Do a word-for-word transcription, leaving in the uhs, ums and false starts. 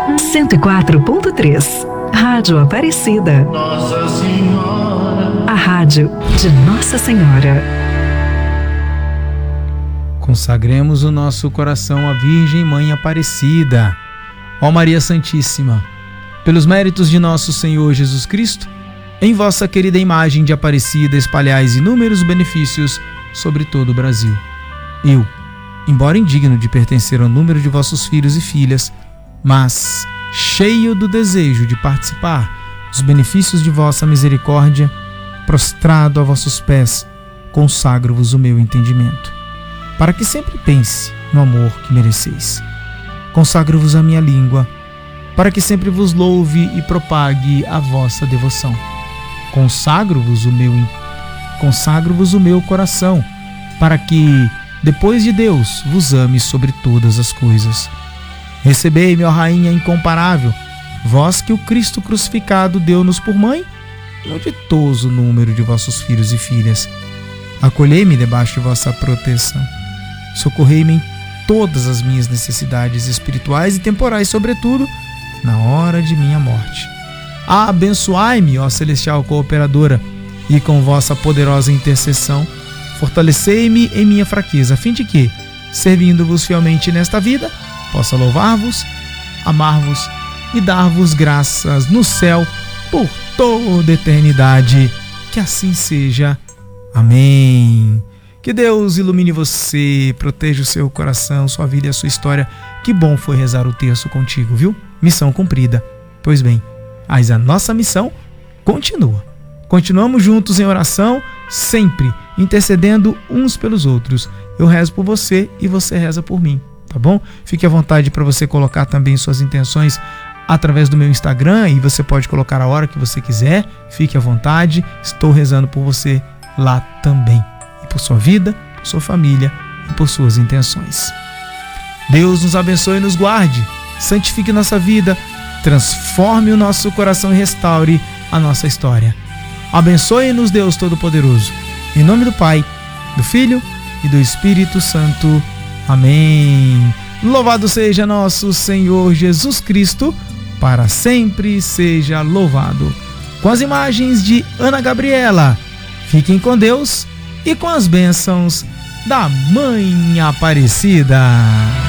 cento e quatro ponto três. Rádio Aparecida. Nossa Senhora. A rádio de Nossa Senhora. Consagremos o nosso coração à Virgem Mãe Aparecida. Ó Maria Santíssima, pelos méritos de nosso Senhor Jesus Cristo, em vossa querida imagem de Aparecida espalhais inúmeros benefícios sobre todo o Brasil. Eu, embora indigno de pertencer ao número de vossos filhos e filhas, mas cheio do desejo de participar dos benefícios de vossa misericórdia, prostrado a vossos pés, consagro-vos o meu entendimento, para que sempre pense no amor que mereceis. Consagro-vos a minha língua, para que sempre vos louve e propague a vossa devoção. Consagro-vos o meu, consagro-vos o meu coração, para que, depois de Deus, vos ame sobre todas as coisas. Recebei-me, ó Rainha incomparável, vós que o Cristo crucificado deu-nos por mãe, no ditoso número de vossos filhos e filhas. Acolhei-me debaixo de vossa proteção. Socorrei-me em todas as minhas necessidades espirituais e temporais, sobretudo na hora de minha morte. Abençoai-me, ó celestial cooperadora, e com vossa poderosa intercessão, fortalecei-me em minha fraqueza, a fim de que, servindo-vos fielmente nesta vida, possa louvar-vos, amar-vos e dar-vos graças no céu por toda a eternidade. Que assim seja. Amém. Que Deus ilumine você, proteja o seu coração, sua vida e a sua história. Que bom foi rezar o terço contigo, viu? Missão cumprida. Pois bem, mas a nossa missão continua. Continuamos juntos em oração, sempre intercedendo uns pelos outros. Eu rezo por você e você reza por mim, tá bom? Fique à vontade para você colocar também suas intenções através do meu Instagram, e você pode colocar a hora que você quiser. Fique à vontade, estou rezando por você lá também. Por sua vida, por sua família e por suas intenções. Deus nos abençoe e nos guarde, santifique nossa vida, transforme o nosso coração e restaure a nossa história. Abençoe-nos, Deus Todo-Poderoso, em nome do Pai, do Filho e do Espírito Santo. Amém. Louvado seja nosso Senhor Jesus Cristo, para sempre seja louvado. Com as imagens de Ana Gabriela, fiquem com Deus e com as bênçãos da Mãe Aparecida.